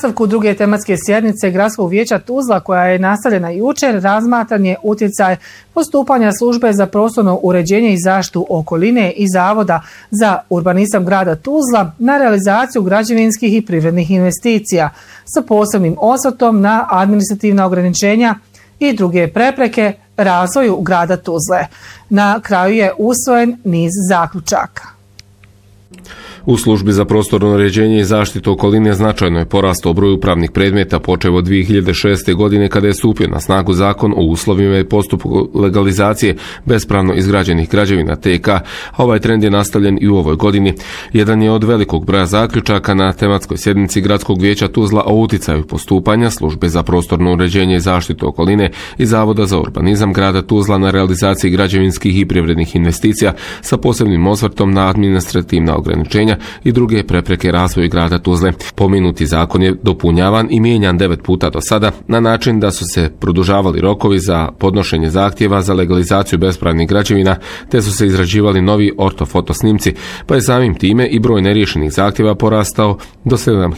nastavku druge tematske sjednice Gradskog vijeća Tuzla, koja je nastavljena jučer, razmatran je utjecaj postupanja službe za prostorno uređenje i zaštitu okoline i Zavoda za urbanizam grada Tuzla na realizaciju građevinskih i privrednih investicija sa posebnim osvrtom na administrativna ograničenja i druge prepreke razvoju grada Tuzle. Na kraju je usvojen niz zaključaka. U službi za prostorno uređenje i zaštitu okoline značajno je porastao broj upravnih predmeta počev od 2006. godine kada je stupio na snagu zakon o uslovima i postupku legalizacije bespravno izgrađenih građevina TK, a ovaj trend je nastavljen i u ovoj godini. Jedan je od velikog broja zaključaka na tematskoj sjednici Gradskog vijeća Tuzla o uticaju postupanja službe za prostorno uređenje i zaštitu okoline i Zavoda za urbanizam grada Tuzla na realizaciji građevinskih i privrednih investicija sa posebnim osvrtom na administrativna ograničenja i druge prepreke razvoju grada Tuzle. Pomenuti zakon je dopunjavan i mijenjan 9 puta do sada na način da su se produžavali rokovi za podnošenje zahtjeva za legalizaciju bespravnih građevina, te su se izrađivali novi ortofoto snimci, pa je samim time i broj neriješenih zahtjeva porastao do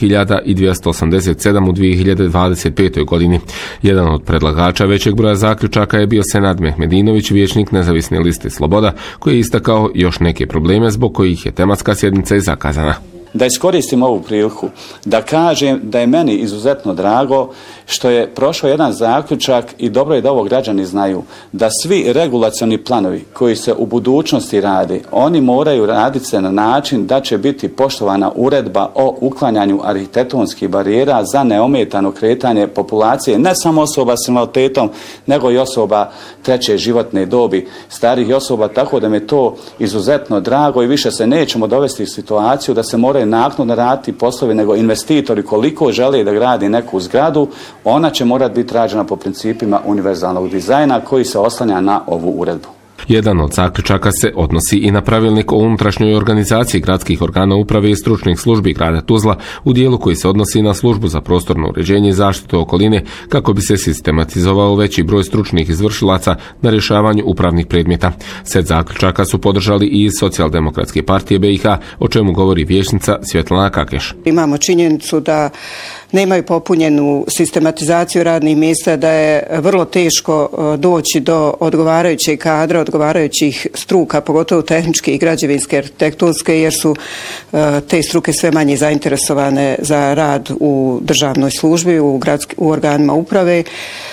7287 u 2025. godini. Jedan od predlagača većeg broja zaključaka je bio Senad Mehmedinović, vijećnik Nezavisne liste Sloboda, koji je istakao još neke probleme zbog kojih je tematska sjednica zakazana. Da iskoristim ovu priliku da kažem da je meni izuzetno drago što je prošao jedan zaključak i dobro je da ovo građani znaju, da svi regulacioni planovi koji se u budućnosti rade, oni moraju raditi se na način da će biti poštovana uredba o uklanjanju arhitektonskih barijera za neometano kretanje populacije, ne samo osoba s invaliditetom, nego i osoba treće životne dobi, starih osoba, tako da mi je to izuzetno drago i više se nećemo dovesti u situaciju da se moraju naknadno raditi poslovi, nego investitori koliko žele da gradi neku zgradu, ona će morati biti rađena po principima univerzalnog dizajna koji se oslanja na ovu uredbu. Jedan od zaključaka se odnosi i na pravilnik o unutrašnjoj organizaciji gradskih organa uprave i stručnih službi grada Tuzla u dijelu koji se odnosi na službu za prostorno uređenje i zaštitu okoline kako bi se sistematizovao veći broj stručnih izvršilaca na rješavanju upravnih predmeta. Set zaključaka su podržali i iz Socijaldemokratske partije BiH, o čemu govori vijećnica Svjetlana Kakeš. Imamo činjenicu da nemaju popunjenu sistematizaciju radnih mjesta, da je vrlo teško doći do odgovarajućeg kadra, odgovarajućih struka, pogotovo tehničke i građevinske, arhitektonske, jer su te struke sve manje zainteresovane za rad u državnoj službi, u organima uprave.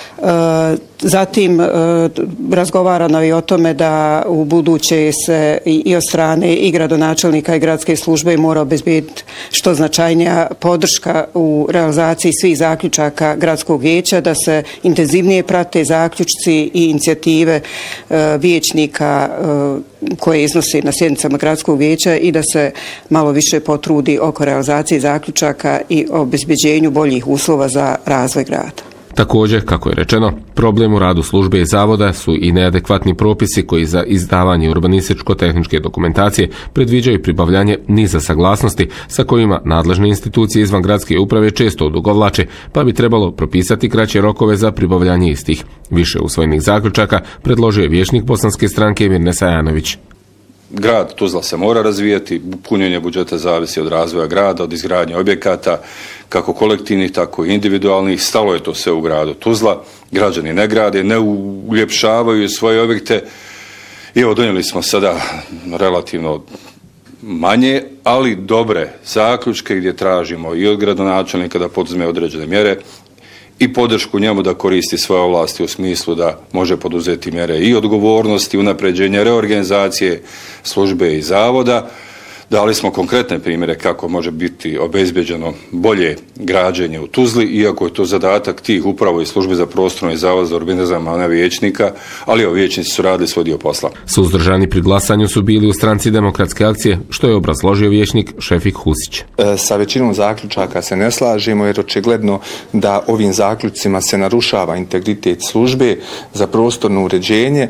Zatim razgovarano je o tome da u buduće se i od strane i gradonačelnika i gradske službe mora obezbediti što značajnija podrška u realizaciji svih zaključaka gradskog vijeća, da se intenzivnije prate zaključci i inicijative vijećnika koje iznosi na sjednicama gradskog vijeća i da se malo više potrudi oko realizacije zaključaka i obezbeđenju boljih uslova za razvoj grada. Također, kako je rečeno, problem u radu službe i zavoda su i neadekvatni propisi koji za izdavanje urbanističko-tehničke dokumentacije predviđaju pribavljanje niza saglasnosti sa kojima nadležne institucije izvan gradske uprave često odugovlače, pa bi trebalo propisati kraće rokove za pribavljanje istih. Više usvojenih zaključaka predložio je vijećnik Bosanske stranke Mirne Sajanović. Grad Tuzla se mora razvijati, punjenje budžeta zavisi od razvoja grada, od izgradnje objekata, kako kolektivnih, tako i individualnih. Stalo je to sve u gradu Tuzla. Građani ne grade, ne uljepšavaju svoje objekte. I evo, donijeli smo sada relativno manje, ali dobre zaključke gdje tražimo i od gradonačelnika da poduzme određene mjere i podršku njemu da koristi svoje ovlasti u smislu da može poduzeti mjere i odgovornosti, unapređenja, reorganizacije službe i zavoda. Dali smo konkretne primjere kako može biti obezbeđeno bolje građenje u Tuzli, iako je to zadatak tih upravo i službe za prostorno i zavod za urbanizam, a ne vijećnika, ali vijećnici su radili svoj dio posla. Suzdržani pri glasanju su bili u Stranci demokratske akcije, što je obrazložio vijećnik Šefik Husić. Sa većinom zaključaka se ne slažemo jer očigledno da ovim zaključcima se narušava integritet službe za prostorno uređenje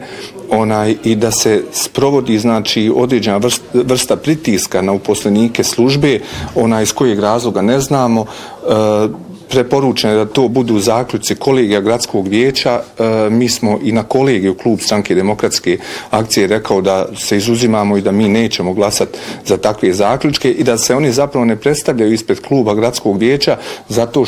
i da se sprovodi znači određena vrsta pritiska na uposlenike službe, iz kojeg razloga ne znamo. Preporučeno je da to budu zaključci kolegija gradskog vijeća. Mi smo i na kolegiju klub Stranke demokratske akcije rekao da se izuzimamo i da mi nećemo glasati za takve zaključke i da se oni zapravo ne predstavljaju ispred kluba gradskog vijeća zato